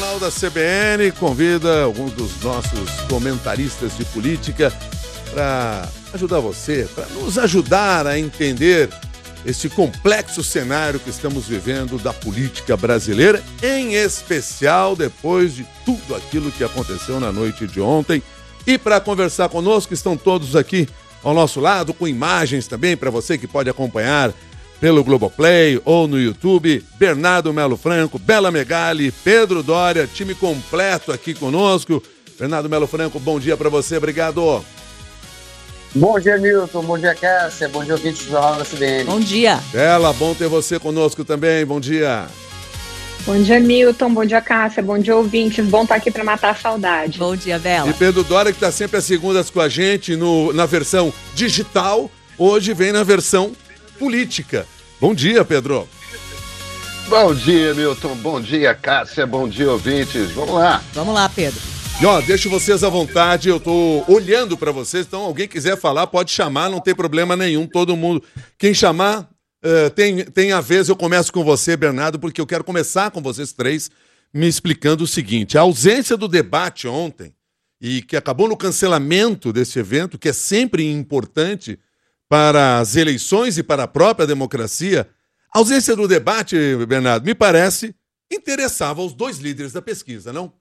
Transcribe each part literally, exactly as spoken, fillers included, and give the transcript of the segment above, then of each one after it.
Jornal da C B N convida alguns dos nossos comentaristas de política para ajudar você, para nos ajudar a entender este complexo cenário que estamos vivendo da política brasileira, em especial depois de tudo aquilo que aconteceu na noite de ontem. E para conversar conosco estão todos aqui ao nosso lado, com imagens também para você que pode acompanhar pelo Globoplay ou no YouTube. Bernardo Melo Franco, Bela Megali, Pedro Doria, time completo aqui conosco. Bernardo Melo Franco, bom dia para você, obrigado. Bom dia, Milton, bom dia, Cássia, bom dia, ouvintes do Jornal da C B N. Bom dia. Bela, bom ter você conosco também, bom dia. Bom dia, Milton, bom dia, Cássia, bom dia, ouvintes, bom estar aqui para matar a saudade. Bom dia, Bela. E Pedro Doria, que está sempre às segundas com a gente no, na versão digital, hoje vem na versão política. Bom dia, Pedro. Bom dia, Milton. Bom dia, Cássia. Bom dia, ouvintes. Vamos lá. Vamos lá, Pedro. E ó, deixo vocês à vontade, eu tô olhando para vocês, então alguém quiser falar, pode chamar, não tem problema nenhum, todo mundo. Quem chamar, uh, tem, tem a vez, eu começo com você, Bernardo, porque eu quero começar com vocês três me explicando o seguinte: a ausência do debate ontem, e que acabou no cancelamento desse evento, que é sempre importante para as eleições e para a própria democracia, a ausência do debate, Bernardo, me parece, interessava os dois líderes da pesquisa, não?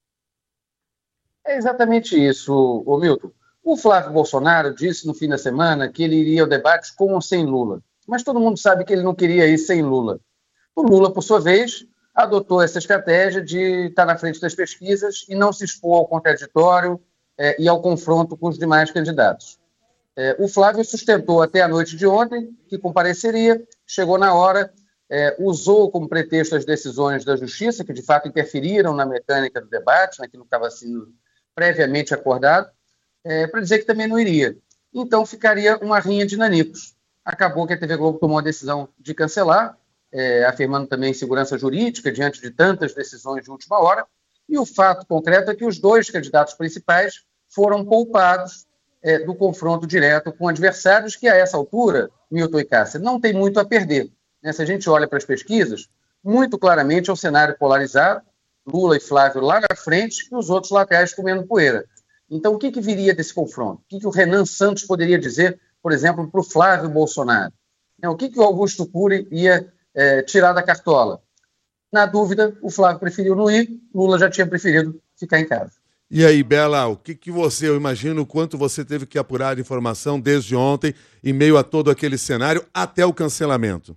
É exatamente isso, ô Milton. O Flávio Bolsonaro disse no fim da semana que ele iria ao debate com ou sem Lula, mas todo mundo sabe que ele não queria ir sem Lula. O Lula, por sua vez, adotou essa estratégia de estar na frente das pesquisas e não se expor ao contraditório eh, e ao confronto com os demais candidatos. É, o Flávio sustentou até a noite de ontem que compareceria, chegou na hora, é, usou como pretexto as decisões da Justiça, que de fato interferiram na mecânica do debate, naquilo que estava sendo previamente acordado, é, para dizer que também não iria. Então ficaria uma rinha de nanicos. Acabou que a T V Globo tomou a decisão de cancelar, é, afirmando também segurança jurídica diante de tantas decisões de última hora, e o fato concreto é que os dois candidatos principais foram poupados É, do confronto direto com adversários que, a essa altura, Milton e Cássia, não tem muito a perder. Né? Se a gente olha para as pesquisas, muito claramente é um cenário polarizado, Lula e Flávio lá na frente e os outros lá atrás comendo poeira. Então, o que, que viria desse confronto? O que, que o Renan Santos poderia dizer, por exemplo, para o Flávio Bolsonaro? Né? O que, que o Augusto Cury ia é, tirar da cartola? Na dúvida, o Flávio preferiu não ir, Lula já tinha preferido ficar em casa. E aí, Bela, o que, que você, eu imagino o quanto você teve que apurar de informação desde ontem, em meio a todo aquele cenário, até o cancelamento?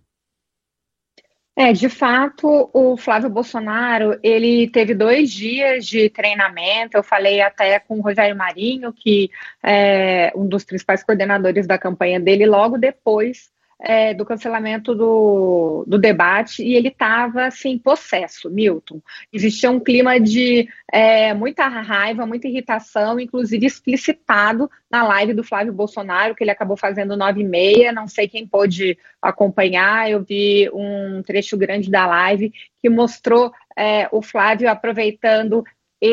É, de fato, o Flávio Bolsonaro, ele teve dois dias de treinamento, eu falei até com o Rogério Marinho, que é um dos principais coordenadores da campanha dele, logo depois É, do cancelamento do, do debate, e ele estava, assim, possesso, Milton. Existia um clima de é, muita raiva, muita irritação, inclusive explicitado na live do Flávio Bolsonaro, que ele acabou fazendo nove e meia, não sei quem pôde acompanhar, eu vi um trecho grande da live que mostrou é, o Flávio aproveitando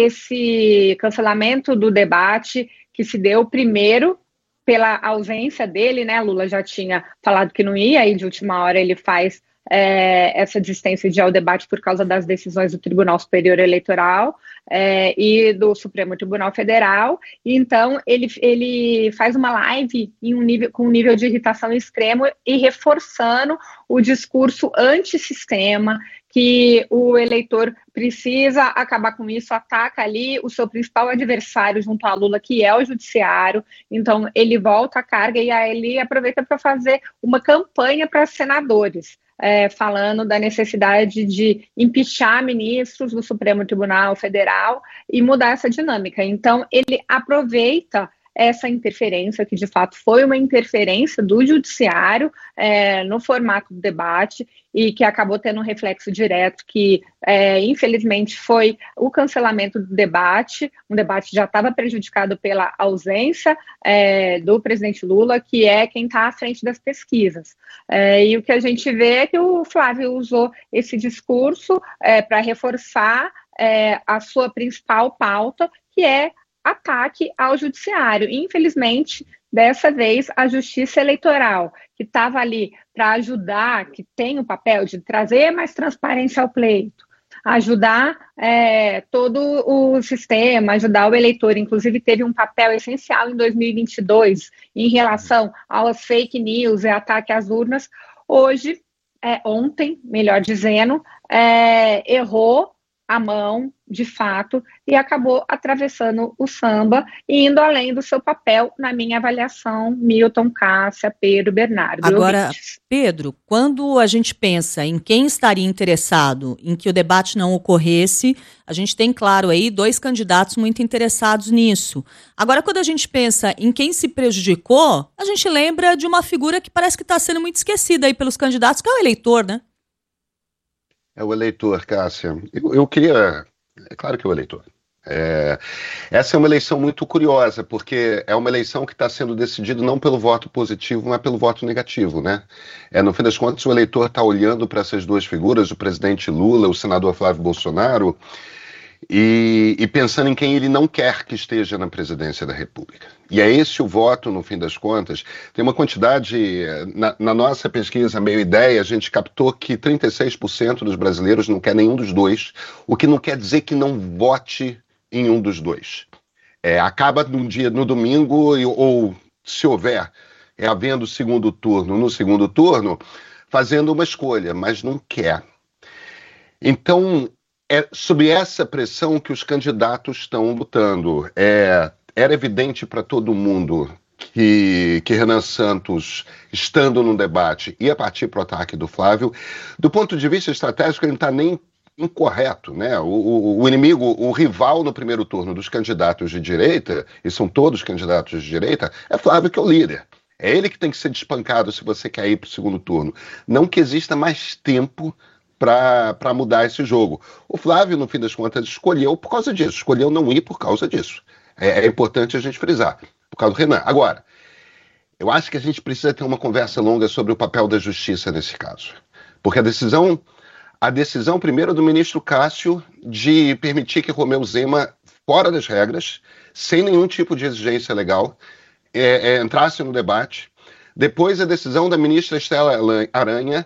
esse cancelamento do debate que se deu primeiro pela ausência dele, né? Lula já tinha falado que não ia, e de última hora ele faz é, essa desistência de ir ao debate por causa das decisões do Tribunal Superior Eleitoral é, e do Supremo Tribunal Federal. E então ele, ele faz uma live em um nível, com um nível de irritação extremo e reforçando o discurso antissistema, que o eleitor precisa acabar com isso, ataca ali o seu principal adversário junto a Lula, que é o judiciário. Então ele volta a carga e aí ele aproveita para fazer uma campanha para senadores, é, falando da necessidade de impeachar ministros do Supremo Tribunal Federal e mudar essa dinâmica. Então ele aproveita essa interferência, que de fato foi uma interferência do judiciário é, no formato do debate, e que acabou tendo um reflexo direto que, é, infelizmente, foi o cancelamento do debate. Um debate que já estava prejudicado pela ausência é, do presidente Lula, que é quem está à frente das pesquisas. É, e o que a gente vê é que o Flávio usou esse discurso é, para reforçar é, a sua principal pauta, que é ataque ao judiciário. Infelizmente, dessa vez, a Justiça Eleitoral, que estava ali para ajudar, que tem o papel de trazer mais transparência ao pleito, ajudar é, todo o sistema, ajudar o eleitor. Inclusive, teve um papel essencial em dois mil e vinte e dois em relação às fake news e ataque às urnas. Hoje, é, ontem, melhor dizendo, é, errou a mão, de fato, e acabou atravessando o samba e indo além do seu papel, na minha avaliação, Milton, Cássia, Pedro, Bernardo. Agora, Pedro, quando a gente pensa em quem estaria interessado em que o debate não ocorresse, a gente tem, claro, aí dois candidatos muito interessados nisso. Agora, quando a gente pensa em quem se prejudicou, a gente lembra de uma figura que parece que está sendo muito esquecida aí pelos candidatos, que é o eleitor, né? É o eleitor, Cássia. Eu, eu queria... É claro que é o eleitor. É, essa é uma eleição muito curiosa, porque é uma eleição que está sendo decidida não pelo voto positivo, mas pelo voto negativo, né? É, no fim das contas, o eleitor está olhando para essas duas figuras, o presidente Lula, o senador Flávio Bolsonaro, e, e pensando em quem ele não quer que esteja na presidência da República. E é esse o voto, no fim das contas. Tem uma quantidade, na, na nossa pesquisa Meio Ideia, a gente captou que trinta e seis por cento dos brasileiros não quer nenhum dos dois, o que não quer dizer que não vote em um dos dois. É, acaba num dia, no domingo, ou se houver, é, havendo segundo turno, no segundo turno, fazendo uma escolha, mas não quer. Então, é sob essa pressão que os candidatos estão lutando. É, era evidente para todo mundo que, que Renan Santos, estando no debate, ia partir para o ataque do Flávio. Do ponto de vista estratégico, ele não está nem incorreto, né? O, o, o inimigo, o rival no primeiro turno dos candidatos de direita, e são todos candidatos de direita, é Flávio, que é o líder. É ele que tem que ser despancado se você quer ir para o segundo turno. Não que exista mais tempo para mudar esse jogo. O Flávio, no fim das contas, escolheu por causa disso, escolheu não ir por causa disso. É, é importante a gente frisar, por causa do Renan. Agora, eu acho que a gente precisa ter uma conversa longa sobre o papel da justiça nesse caso. Porque a decisão, a decisão primeiro do ministro Cássio de permitir que Romeu Zema, fora das regras, sem nenhum tipo de exigência legal, é, é, entrasse no debate. Depois a decisão da ministra Estela Aranha,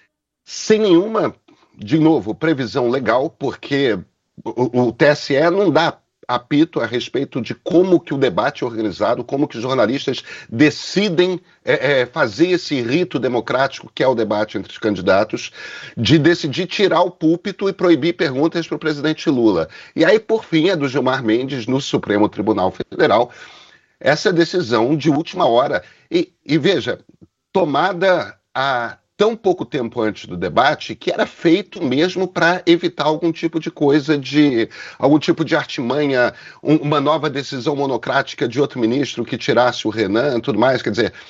sem nenhuma, de novo, previsão legal, porque o, o T S E não dá apito a respeito de como que o debate é organizado, como que os jornalistas decidem é, é, fazer esse rito democrático que é o debate entre os candidatos, de decidir tirar o púlpito e proibir perguntas para o presidente Lula. E aí, por fim, é do Gilmar Mendes, no Supremo Tribunal Federal, essa decisão de última hora. E, e veja, tomada a tão pouco tempo antes do debate, que era feito mesmo para evitar algum tipo de coisa, de algum tipo de artimanha, um, uma nova decisão monocrática de outro ministro que tirasse o Renan e tudo mais. Quer dizer,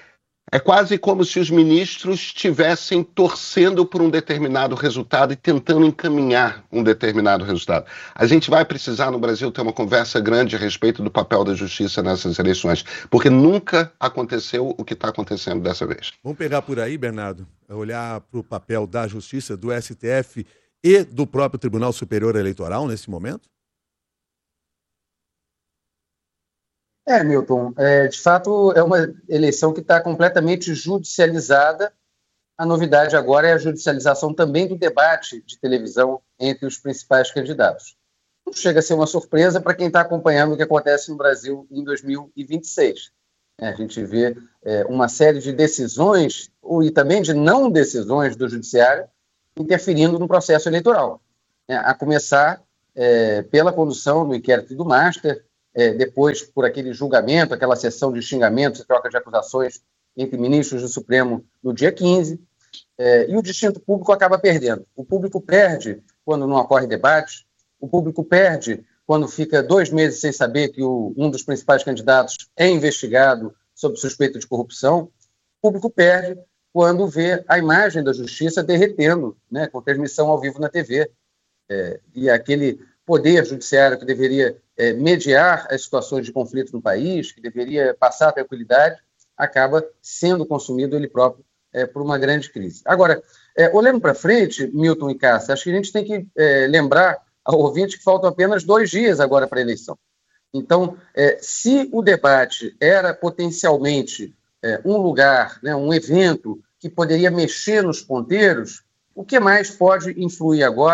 é quase como se os ministros estivessem torcendo por um determinado resultado e tentando encaminhar um determinado resultado. A gente vai precisar no Brasil ter uma conversa grande a respeito do papel da justiça nessas eleições, porque nunca aconteceu o que está acontecendo dessa vez. Vamos pegar por aí, Bernardo, olhar para o papel da justiça, do S T F e do próprio Tribunal Superior Eleitoral nesse momento? É, Milton, é, de fato é uma eleição que está completamente judicializada. A novidade agora é a judicialização também do debate de televisão entre os principais candidatos. Não chega a ser uma surpresa para quem está acompanhando o que acontece no Brasil em dois mil e vinte e seis. É, a gente vê é, uma série de decisões e também de não decisões do judiciário interferindo no processo eleitoral. É, a começar é, pela condução do inquérito do Master, É, depois por aquele julgamento, aquela sessão de xingamentos e troca de acusações entre ministros do Supremo no dia quinze, é, e o distinto público acaba perdendo. O público perde quando não ocorre debate, o público perde quando fica dois meses sem saber que o, um dos principais candidatos é investigado sob suspeita de corrupção, o público perde quando vê a imagem da justiça derretendo, né, com transmissão ao vivo na T V, é, e aquele poder judiciário que deveria é, mediar as situações de conflito no país, que deveria passar a tranquilidade, acaba sendo consumido ele próprio é, por uma grande crise. Agora, é, olhando para frente, Milton e Cássia, acho que a gente tem que é, lembrar ao ouvinte que faltam apenas dois dias agora para a eleição. Então, é, se o debate era potencialmente é, um lugar, né, um evento que poderia mexer nos ponteiros, o que mais pode influir agora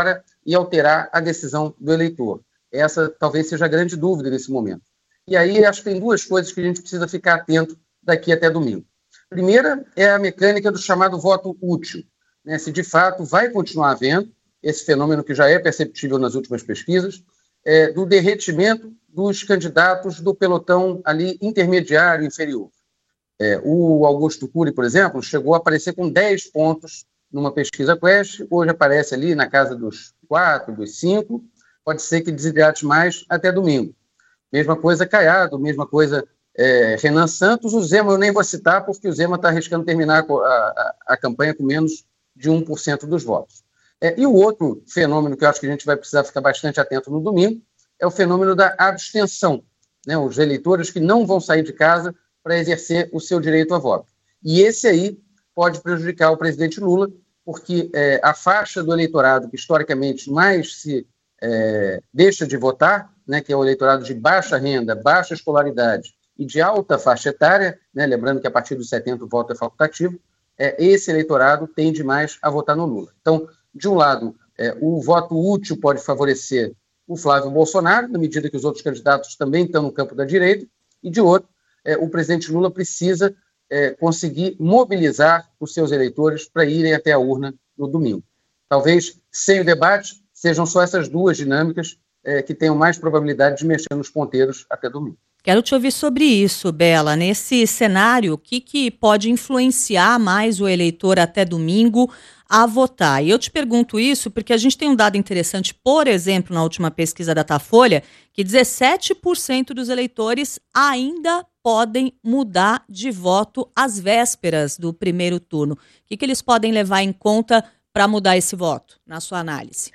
e alterar a decisão do eleitor. Essa talvez seja a grande dúvida nesse momento. E aí acho que tem duas coisas que a gente precisa ficar atento daqui até domingo. Primeira é a mecânica do chamado voto útil, né? Se de fato vai continuar havendo esse fenômeno que já é perceptível nas últimas pesquisas, é, do derretimento dos candidatos do pelotão ali intermediário inferior. É, o Augusto Cury, por exemplo, chegou a aparecer com dez pontos numa pesquisa Quest, hoje aparece ali na casa dos quatro, dos cinco, pode ser que desidrate mais até domingo. Mesma coisa Caiado, mesma coisa é, Renan Santos, o Zema eu nem vou citar, porque o Zema está arriscando terminar a, a, a campanha com menos de um por cento dos votos. É, e o outro fenômeno que eu acho que a gente vai precisar ficar bastante atento no domingo é o fenômeno da abstenção, né? Os eleitores que não vão sair de casa para exercer o seu direito a voto. E esse aí pode prejudicar o presidente Lula, porque é, a faixa do eleitorado que historicamente mais se é, deixa de votar, né, que é o eleitorado de baixa renda, baixa escolaridade e de alta faixa etária, né, lembrando que a partir dos setenta o voto é facultativo, é, esse eleitorado tende mais a votar no Lula. Então, de um lado, é, o voto útil pode favorecer o Flávio Bolsonaro, na medida que os outros candidatos também estão no campo da direita, e de outro, é, o presidente Lula precisa é, conseguir mobilizar os seus eleitores para irem até a urna no domingo. Talvez, sem o debate, sejam só essas duas dinâmicas é, que tenham mais probabilidade de mexer nos ponteiros até domingo. Quero te ouvir sobre isso, Bela. Nesse cenário, o que, que pode influenciar mais o eleitor até domingo a votar? E eu te pergunto isso porque a gente tem um dado interessante, por exemplo, na última pesquisa da Datafolha, que dezessete por cento dos eleitores ainda podem mudar de voto às vésperas do primeiro turno. O que, que eles podem levar em conta para mudar esse voto, na sua análise?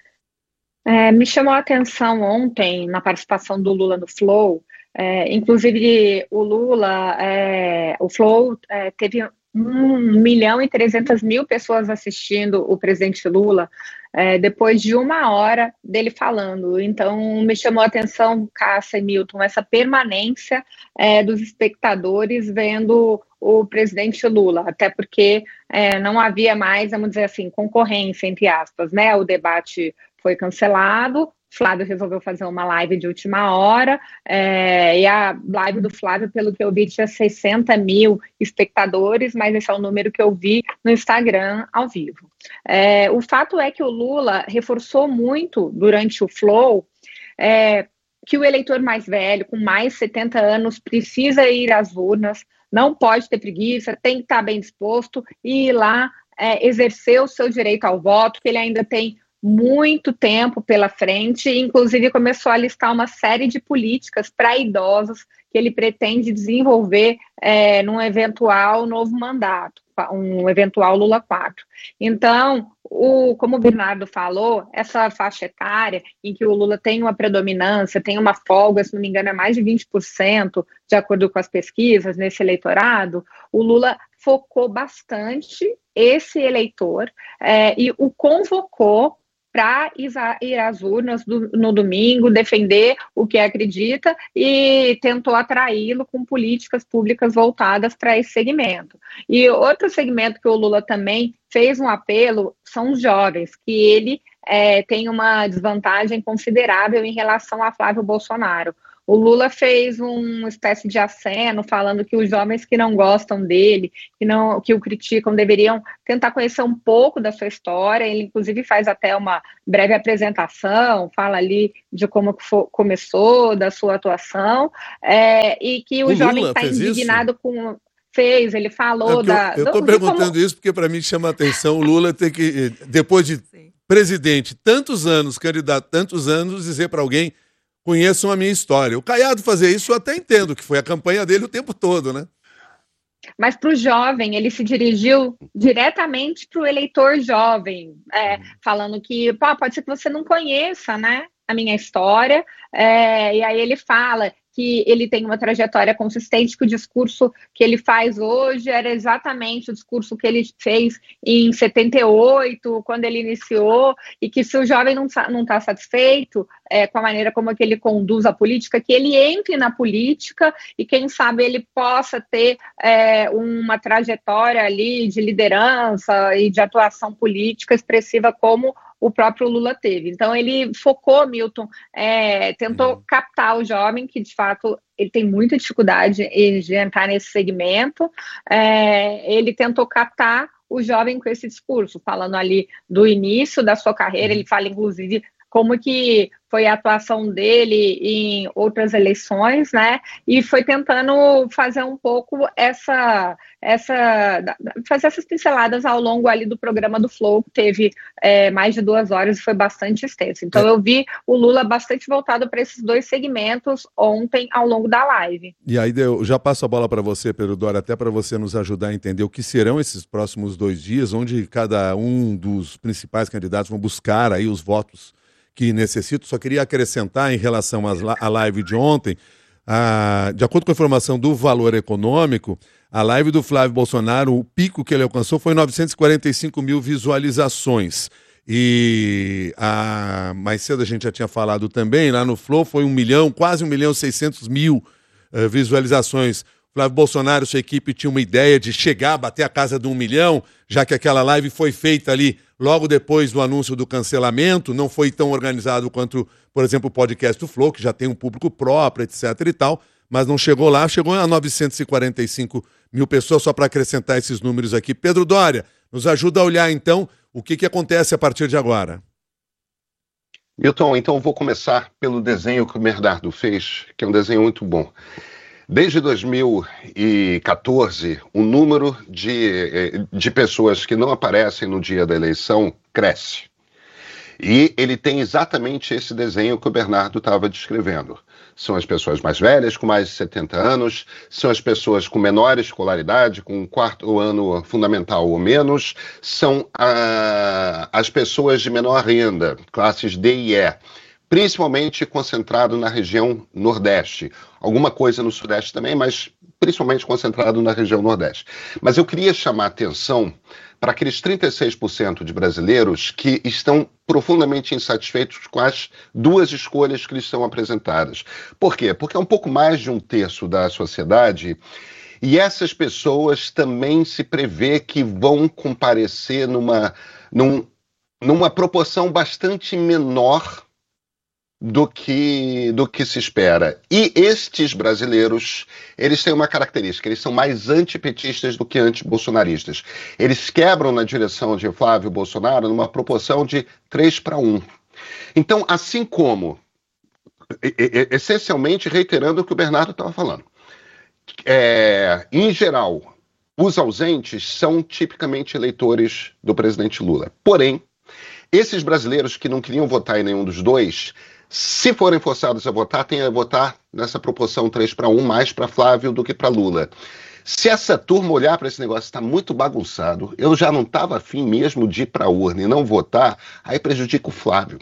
É, me chamou a atenção ontem, na participação do Lula no Flow, é, inclusive o Lula, é, o Flow é, teve um milhão e trezentas mil pessoas assistindo o presidente Lula é, depois de uma hora dele falando. Então, me chamou a atenção, Cássia e Milton, essa permanência é, dos espectadores vendo o presidente Lula, até porque é, não havia mais, vamos dizer assim, concorrência, entre aspas, né? O debate foi cancelado, Flávio resolveu fazer uma live de última hora, é, e a live do Flávio, pelo que eu vi, tinha sessenta mil espectadores, mas esse é o número que eu vi no Instagram ao vivo. É, o fato é que o Lula reforçou muito durante o Flow é, que o eleitor mais velho, com mais de setenta anos, precisa ir às urnas, não pode ter preguiça, tem que estar bem disposto e ir lá é, exercer o seu direito ao voto, que ele ainda tem muito tempo pela frente, inclusive começou a listar uma série de políticas para idosos que ele pretende desenvolver é, num eventual novo mandato, um eventual Lula quatro. Então, o, como o Bernardo falou, essa faixa etária em que o Lula tem uma predominância, tem uma folga, se não me engano é mais de vinte por cento, de acordo com as pesquisas, nesse eleitorado, o Lula focou bastante esse eleitor é, e o convocou para ir às urnas do, no domingo, defender o que acredita e tentou atraí-lo com políticas públicas voltadas para esse segmento. E outro segmento que o Lula também fez um apelo são os jovens, que ele é, tem uma desvantagem considerável em relação a Flávio Bolsonaro. O Lula fez uma espécie de aceno falando que os jovens que não gostam dele, que, não, que o criticam, deveriam tentar conhecer um pouco da sua história. Ele, inclusive, faz até uma breve apresentação, fala ali de como for, começou, da sua atuação, é, e que o, o jovem está indignado isso? com... Fez, ele falou é da... Eu estou perguntando como... isso porque, para mim, chama a atenção o Lula ter que, depois de Sim. presidente, tantos anos, candidato, tantos anos, dizer para alguém... conheçam a minha história. O Caiado fazer isso eu até entendo, que foi a campanha dele o tempo todo, né? Mas para o jovem, ele se dirigiu diretamente para o eleitor jovem, é, falando que pô, pode ser que você não conheça, né, a minha história, é, e aí ele fala que ele tem uma trajetória consistente, que o discurso que ele faz hoje era exatamente o discurso que ele fez em setenta e oito, quando ele iniciou, e que se o jovem não está satisfeito é, com a maneira como é que ele conduz a política, que ele entre na política e quem sabe ele possa ter é, uma trajetória ali de liderança e de atuação política expressiva como o próprio Lula teve. Então, ele focou, Milton, é, tentou uhum. captar o jovem, que de fato ele tem muita dificuldade de entrar nesse segmento, é, ele tentou captar o jovem com esse discurso, falando ali do início da sua carreira, ele fala inclusive como que foi a atuação dele em outras eleições, né, e foi tentando fazer um pouco essa, essa fazer essas pinceladas ao longo ali do programa do Flow, que teve é, mais de duas horas e foi bastante extenso. Então é. eu vi o Lula bastante voltado para esses dois segmentos ontem ao longo da live. E aí eu já passo a bola para você, Pedro Doria, até para você nos ajudar a entender o que serão esses próximos dois dias, onde cada um dos principais candidatos vão buscar aí os votos que necessito. Só queria acrescentar em relação à live de ontem, a, de acordo com a informação do Valor Econômico, a live do Flávio Bolsonaro, o pico que ele alcançou foi novecentos e quarenta e cinco mil visualizações. E a, mais cedo a gente já tinha falado também, lá no Flow foi um milhão, quase um milhão e seiscentos mil uh, visualizações. Flávio Bolsonaro, sua equipe tinha uma ideia de chegar a bater a casa de um milhão, já que aquela live foi feita ali logo depois do anúncio do cancelamento, não foi tão organizado quanto, por exemplo, o podcast do Flow, que já tem um público próprio, etc e tal, mas não chegou lá, chegou a novecentos e quarenta e cinco mil pessoas, só para acrescentar esses números aqui. Pedro Doria, nos ajuda a olhar, então, o que, que acontece a partir de agora. Milton, então eu vou começar pelo desenho que o Bernardo fez, que é um desenho muito bom. Desde dois mil e quatorze, o número de, de pessoas que não aparecem no dia da eleição cresce. E ele tem exatamente esse desenho que o Bernardo estava descrevendo. São as pessoas mais velhas, com mais de setenta anos, são as pessoas com menor escolaridade, com um quarto ano fundamental ou menos, são ah, as pessoas de menor renda, classes D e E, principalmente concentrado na região Nordeste. Alguma coisa no Sudeste também, mas principalmente concentrado na região Nordeste. Mas eu queria chamar a atenção para aqueles trinta e seis por cento de brasileiros que estão profundamente insatisfeitos com as duas escolhas que lhes são apresentadas. Por quê? Porque é um pouco mais de um terço da sociedade e essas pessoas também se prevê que vão comparecer numa, num, numa proporção bastante menor do que, do que se espera. E estes brasileiros, eles têm uma característica, eles são mais antipetistas do que antibolsonaristas. Eles quebram na direção de Flávio Bolsonaro numa proporção de três para um. Então, assim como, essencialmente reiterando o que o Bernardo estava falando, é, em geral, os ausentes são tipicamente eleitores do presidente Lula. Porém, esses brasileiros que não queriam votar em nenhum dos dois, se forem forçados a votar, tem a votar nessa proporção três para um, mais para Flávio do que para Lula. Se essa turma olhar para esse negócio, está muito bagunçado, eu já não estava afim mesmo de ir para a urna e não votar, aí prejudica o Flávio.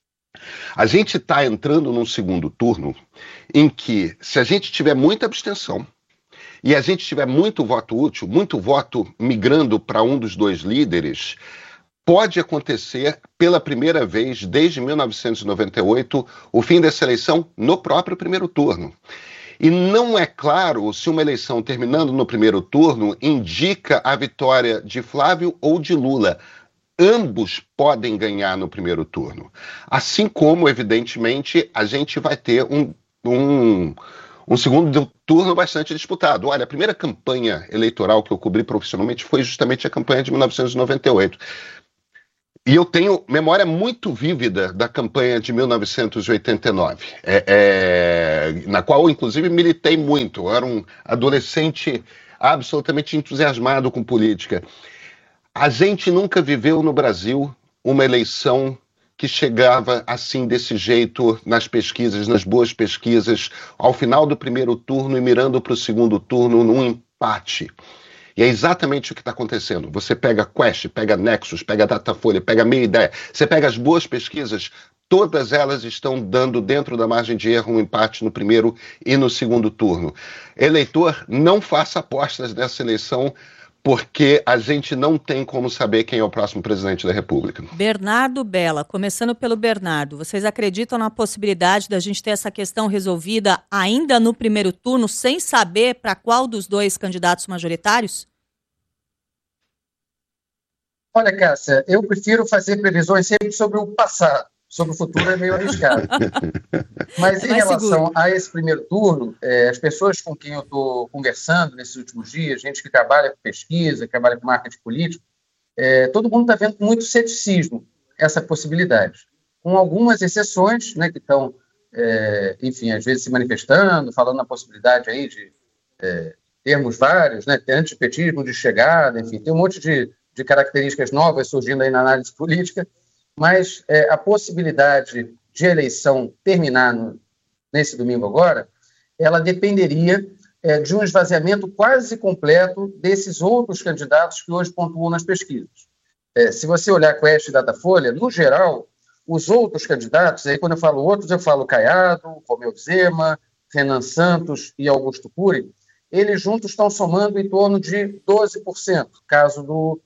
A gente está entrando num segundo turno em que, se a gente tiver muita abstenção e a gente tiver muito voto útil, muito voto migrando para um dos dois líderes, pode acontecer pela primeira vez desde mil novecentos e noventa e oito o fim dessa eleição no próprio primeiro turno. E não é claro se uma eleição terminando no primeiro turno indica a vitória de Flávio ou de Lula. Ambos podem ganhar no primeiro turno. Assim como, evidentemente, a gente vai ter um, um, um segundo turno bastante disputado. Olha, a primeira campanha eleitoral que eu cobri profissionalmente foi justamente a campanha de mil novecentos e noventa e oito. E eu tenho memória muito vívida da campanha de mil novecentos e oitenta e nove, é, é, na qual, inclusive, militei muito. Eu era um adolescente absolutamente entusiasmado com política. A gente nunca viveu no Brasil uma eleição que chegava assim, desse jeito, nas pesquisas, nas boas pesquisas, ao final do primeiro turno e mirando para o segundo turno num empate. E é exatamente o que está acontecendo. Você pega Quest, pega Nexus, pega Datafolha, pega Meia Ideia, você pega as boas pesquisas, todas elas estão dando dentro da margem de erro um empate no primeiro e no segundo turno. Eleitor, não faça apostas nessa eleição, porque a gente não tem como saber quem é o próximo presidente da República. Bernardo Bella, começando pelo Bernardo, vocês acreditam na possibilidade da gente ter essa questão resolvida ainda no primeiro turno, sem saber para qual dos dois candidatos majoritários? Olha, Cássia, eu prefiro fazer previsões sempre sobre o passado. Sobre o futuro é meio arriscado. Mas é em relação seguro. a esse primeiro turno, é, as pessoas com quem eu estou conversando nesses últimos dias, gente que trabalha com pesquisa, que trabalha com marketing político, é, todo mundo está vendo com muito ceticismo essa possibilidade. Com algumas exceções, né, que estão, é, enfim, às vezes se manifestando, falando na possibilidade aí de é, termos vários, né, antipetismo de chegada, enfim, tem um monte de, de características novas surgindo aí na análise política, mas é, a possibilidade de eleição terminar no, nesse domingo agora, ela dependeria é, de um esvaziamento quase completo desses outros candidatos que hoje pontuam nas pesquisas. É, se você olhar Quest e Datafolha, no geral, os outros candidatos, aí quando eu falo outros, eu falo Caiado, Romeu Zema, Renan Santos e Augusto Cury, eles juntos estão somando em torno de doze por cento, caso do,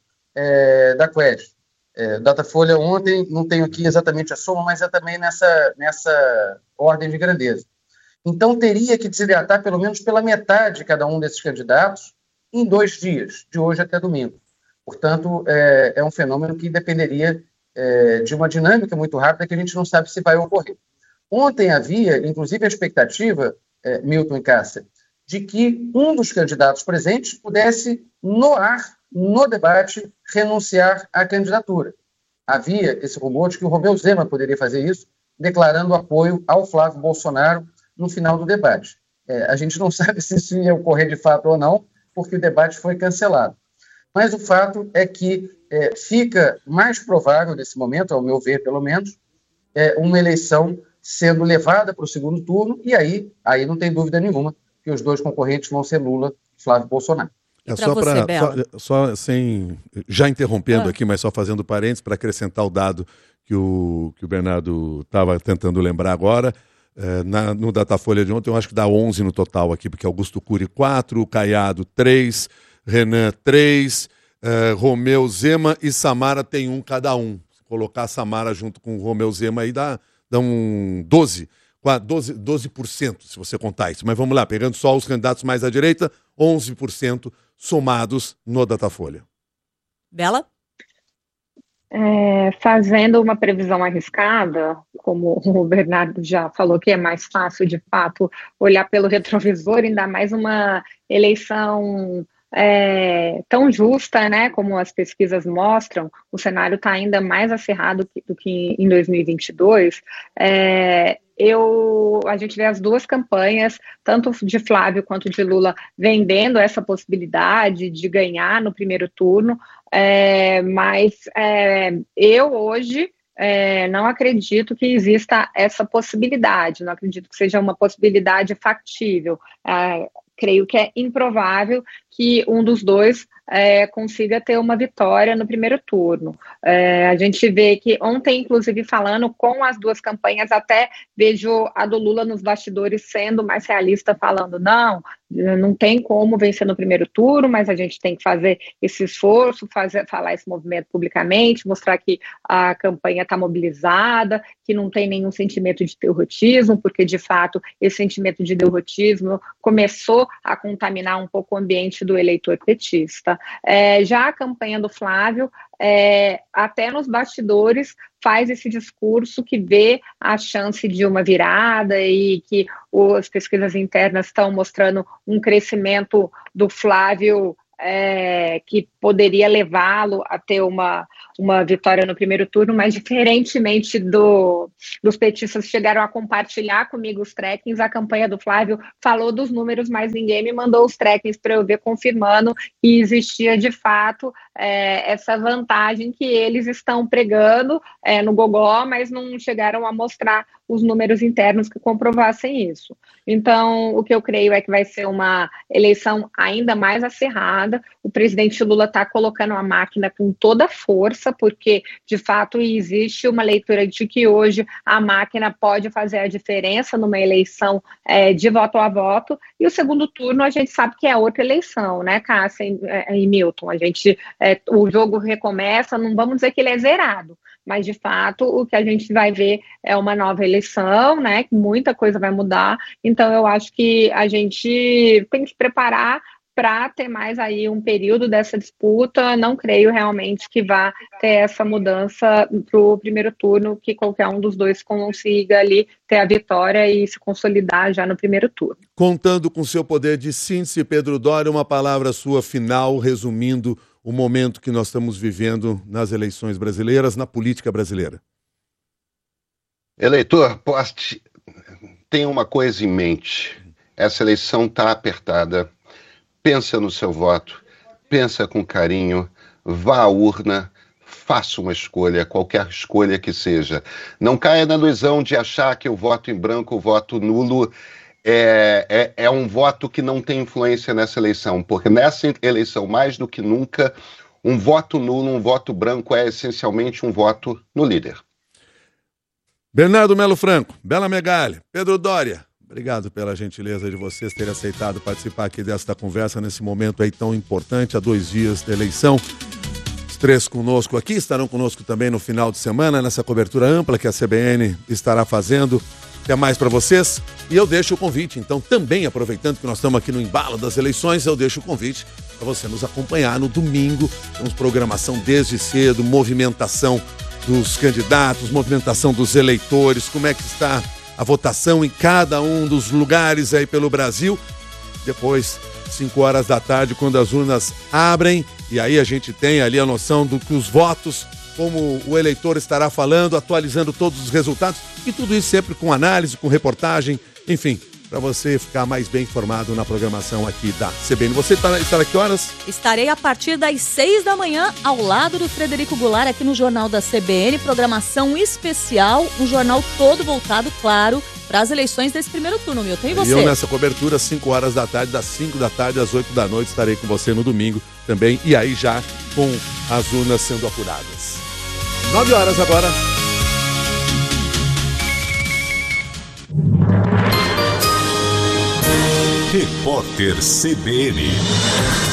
é, da Quest. É, Datafolha ontem, não tenho aqui exatamente a soma, mas é também nessa, nessa ordem de grandeza. Então, teria que desidratar pelo menos pela metade cada um desses candidatos em dois dias, de hoje até domingo. Portanto, é, é um fenômeno que dependeria é, de uma dinâmica muito rápida que a gente não sabe se vai ocorrer. Ontem havia, inclusive, a expectativa, é, Milton e Cássia, de que um dos candidatos presentes pudesse, no ar, no debate, renunciar à candidatura. Havia esse rumor de que o Romeu Zema poderia fazer isso, declarando apoio ao Flávio Bolsonaro no final do debate. É, a gente não sabe se isso ia ocorrer de fato ou não, porque o debate foi cancelado. Mas o fato é que é, fica mais provável, nesse momento, ao meu ver, pelo menos, é, uma eleição sendo levada para o segundo turno, e aí, aí não tem dúvida nenhuma que os dois concorrentes vão ser Lula e Flávio Bolsonaro. É só para só, só sem já interrompendo ah. aqui, mas só fazendo parênteses para acrescentar o dado que o, que o Bernardo estava tentando lembrar agora. É, na, no Datafolha de ontem, eu acho que dá onze no total aqui, porque Augusto Cury quatro, Caiado três, Renan três, é, Romeu Zema e Samara tem um cada um. Se colocar a Samara junto com o Romeu Zema aí dá, dá um doze. doze, doze por cento, se você contar isso. Mas vamos lá, pegando só os candidatos mais à direita, onze por cento somados no Datafolha. Bela? É, fazendo uma previsão arriscada, como o Bernardo já falou que é mais fácil, de fato, olhar pelo retrovisor, ainda mais uma eleição é, tão justa, né, como as pesquisas mostram, o cenário está ainda mais acirrado que, do que em dois mil e vinte e dois, é, Eu, a gente vê as duas campanhas, tanto de Flávio quanto de Lula, vendendo essa possibilidade de ganhar no primeiro turno, é, mas é, eu hoje é, não acredito que exista essa possibilidade, não acredito que seja uma possibilidade factível. É, creio que é improvável que um dos dois é, consiga ter uma vitória no primeiro turno. É, a gente vê que ontem, inclusive, falando com as duas campanhas, até vejo a do Lula nos bastidores sendo mais realista, falando, não, não tem como vencer no primeiro turno, mas a gente tem que fazer esse esforço, fazer, falar esse movimento publicamente, mostrar que a campanha está mobilizada, que não tem nenhum sentimento de derrotismo, porque, de fato, esse sentimento de derrotismo começou a contaminar um pouco o ambiente do eleitor petista. É, já a campanha do Flávio, é, até nos bastidores, faz esse discurso que vê a chance de uma virada e que as pesquisas internas estão mostrando um crescimento do Flávio é, que poderia levá-lo a ter uma, uma vitória no primeiro turno, mas diferentemente do, dos petistas que chegaram a compartilhar comigo os trackings, a campanha do Flávio falou dos números, mas ninguém me mandou os trackings para eu ver, confirmando que existia de fato é, essa vantagem que eles estão pregando é, no gogó, mas não chegaram a mostrar os números internos que comprovassem isso. Então, o que eu creio é que vai ser uma eleição ainda mais acirrada. O presidente Lula está colocando a máquina com toda a força, porque, de fato, existe uma leitura de que hoje a máquina pode fazer a diferença numa eleição é, de voto a voto, e o segundo turno a gente sabe que é outra eleição, né, Cássia e, e Milton? A gente, é, o jogo recomeça, não vamos dizer que ele é zerado, mas, de fato, o que a gente vai ver é uma nova eleição, né, que muita coisa vai mudar, então eu acho que a gente tem que se preparar para ter mais aí um período dessa disputa, não creio realmente que vá ter essa mudança para o primeiro turno, que qualquer um dos dois consiga ali ter a vitória e se consolidar já no primeiro turno. Contando com seu poder de síntese, Pedro Doria, uma palavra sua final, resumindo o momento que nós estamos vivendo nas eleições brasileiras, na política brasileira. Eleitor, poste, tenha uma coisa em mente. Essa eleição está apertada. Pensa no seu voto, pensa com carinho, vá à urna, faça uma escolha, qualquer escolha que seja. Não caia na ilusão de achar que o voto em branco, o voto nulo, é, é, é um voto que não tem influência nessa eleição, porque nessa eleição, mais do que nunca, um voto nulo, um voto branco é essencialmente um voto no líder. Bernardo Melo Franco, Bela Megali, Pedro Doria, obrigado pela gentileza de vocês terem aceitado participar aqui desta conversa nesse momento aí tão importante, há dois dias da eleição. Os três conosco aqui, estarão conosco também no final de semana, nessa cobertura ampla que a C B N estará fazendo. Até mais para vocês. E eu deixo o convite, então, também aproveitando que nós estamos aqui no embalo das eleições, eu deixo o convite para você nos acompanhar no domingo. Temos programação desde cedo, movimentação dos candidatos, movimentação dos eleitores, como é que está a votação em cada um dos lugares aí pelo Brasil. Depois, cinco horas da tarde, quando as urnas abrem, e aí a gente tem ali a noção do que os votos, como o eleitor estará falando, atualizando todos os resultados, e tudo isso sempre com análise, com reportagem, enfim, para você ficar mais bem informado na programação aqui da C B N. Você estará a que horas? Estarei a partir das seis da manhã ao lado do Frederico Goulart aqui no Jornal da C B N, programação especial, um jornal todo voltado, claro, para as eleições desse primeiro turno, Milton. E você? E eu nessa cobertura, cinco horas da tarde, das cinco da tarde às oito da noite, estarei com você no domingo também, e aí já com as urnas sendo apuradas. nove horas agora. Repórter C B N.